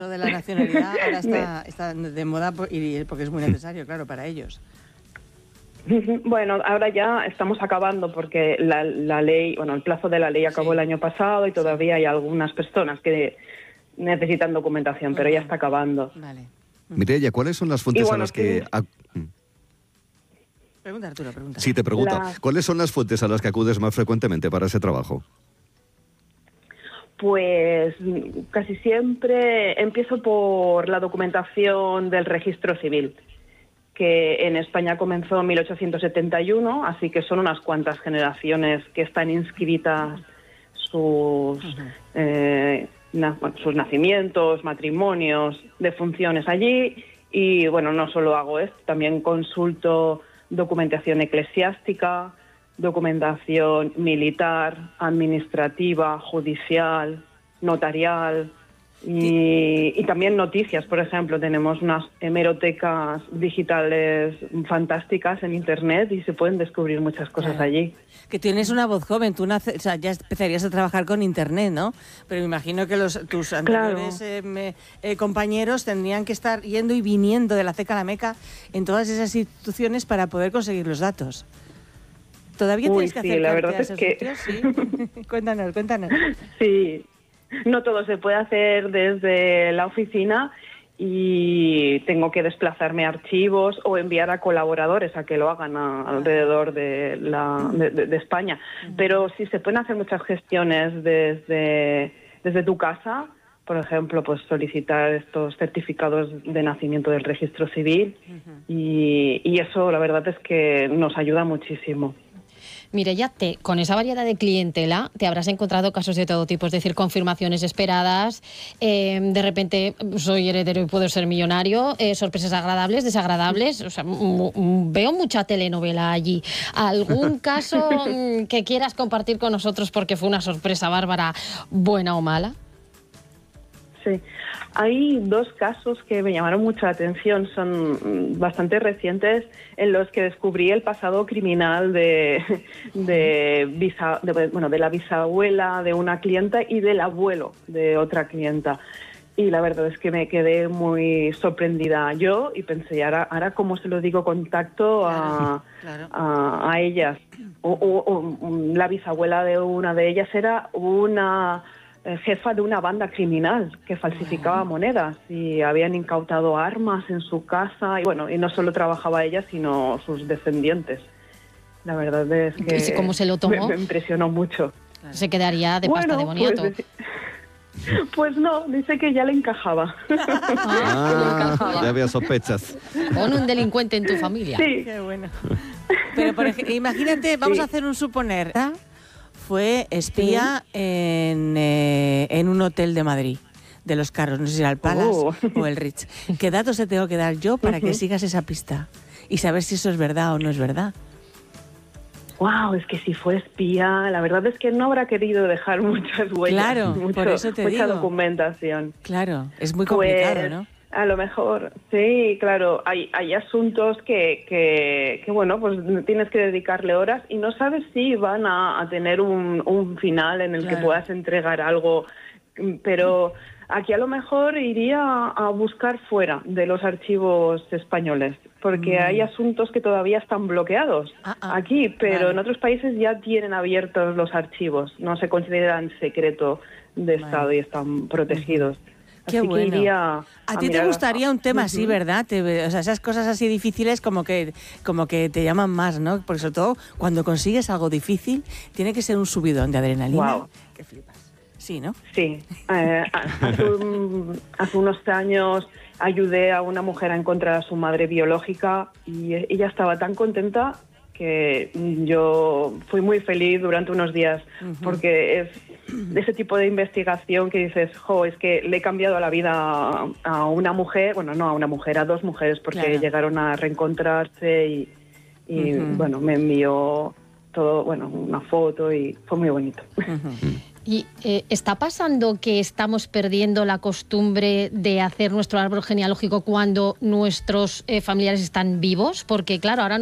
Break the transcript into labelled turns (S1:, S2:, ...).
S1: Lo de la nacionalidad ahora está de moda porque es muy necesario, claro, para ellos.
S2: Bueno, ahora ya estamos acabando porque la ley, bueno, el plazo de la ley acabó el año pasado y todavía hay algunas personas que necesitan documentación, pero ya está acabando.
S1: Vale.
S3: Mireia, ¿cuáles son las fuentes a las que...
S1: Pregunta, Arturo, pregunta.
S3: Sí, te pregunto. ¿Cuáles son las fuentes a las que acudes más frecuentemente para ese trabajo?
S2: Pues casi siempre empiezo por la documentación del registro civil, que en España comenzó en 1871, así que son unas cuantas generaciones que están inscritas sus nacimientos, matrimonios, defunciones allí. Y bueno, no solo hago esto, también consulto documentación eclesiástica, documentación militar, administrativa, judicial, notarial y también noticias. Por ejemplo, tenemos unas hemerotecas digitales fantásticas en Internet y se pueden descubrir muchas cosas allí.
S1: Que tienes una voz joven, tú ya empezarías a trabajar con Internet, ¿no? Pero me imagino que tus anteriores compañeros tendrían que estar yendo y viniendo de la ceca a la meca en todas esas instituciones para poder conseguir los datos. ¿Todavía tienes que hacer
S2: la verdad
S1: a esos sitios? Sí. Cuéntanos.
S2: Sí, no todo se puede hacer desde la oficina y tengo que desplazarme a archivos o enviar a colaboradores a que lo hagan alrededor de España. Pero sí se pueden hacer muchas gestiones desde tu casa. Por ejemplo, pues solicitar estos certificados de nacimiento del registro civil y eso la verdad es que nos ayuda muchísimo.
S4: Mireia, con esa variedad de clientela te habrás encontrado casos de todo tipo, es decir, confirmaciones esperadas, de repente soy heredero y puedo ser millonario, sorpresas agradables, desagradables, o sea, veo mucha telenovela allí. ¿Algún caso que quieras compartir con nosotros porque fue una sorpresa bárbara, buena o mala?
S2: Sí, hay dos casos que me llamaron mucho la atención, son bastante recientes, en los que descubrí el pasado criminal de la bisabuela de una clienta y del abuelo de otra clienta. Y la verdad es que me quedé muy sorprendida yo y pensé, ahora ¿cómo se lo digo contacto a ellas? La bisabuela de una de ellas era una jefa de una banda criminal que falsificaba monedas y habían incautado armas en su casa y no solo trabajaba ella sino sus descendientes. La verdad es que
S4: ¿cómo se lo tomó?
S2: Me impresionó mucho.
S4: Se quedaría de pasta de boniato.
S2: Pues no, dice que ya le encajaba.
S3: Ya había sospechas.
S4: Pon un delincuente en tu familia.
S2: Sí.
S1: Qué bueno. Pero por ejemplo, imagínate, vamos a hacer un suponer. Fue espía en un hotel de Madrid, de los caros, no sé si era el Palace o el Ritz. ¿Qué datos te tengo que dar yo para que sigas esa pista y saber si eso es verdad o no es verdad?
S2: Wow, es que si fue espía, la verdad es que no habrá querido dejar muchas huellas. Claro,
S1: por eso te
S2: mucha
S1: digo.
S2: Documentación.
S1: Claro, es muy complicado, ¿no?
S2: A lo mejor, sí, claro, hay asuntos que bueno, pues tienes que dedicarle horas y no sabes si van a tener un final en el que puedas entregar algo, pero aquí a lo mejor iría a buscar fuera de los archivos españoles, porque hay asuntos que todavía están bloqueados aquí, pero en otros países ya tienen abiertos los archivos, no se consideran secreto de Estado y están protegidos.
S1: Qué
S2: así
S1: bueno.
S2: Que iría
S1: a ti te gustaría un tema así, ¿verdad? O sea, esas cosas así difíciles como que te llaman más, ¿no? Porque sobre todo cuando consigues algo difícil tiene que ser un subidón de adrenalina.
S2: Wow.
S1: Que flipas. Sí, ¿no?
S2: Sí. Hace unos años ayudé a una mujer a encontrar a su madre biológica y ella estaba tan contenta que yo fui muy feliz durante unos días porque es de ese tipo de investigación que dices, es que le he cambiado la vida a una mujer, bueno, no a una mujer, a dos mujeres, porque llegaron a reencontrarse y me envió todo, una foto y fue muy bonito.
S4: ¿Y está pasando que estamos perdiendo la costumbre de hacer nuestro árbol genealógico cuando nuestros familiares están vivos? Porque claro, ahora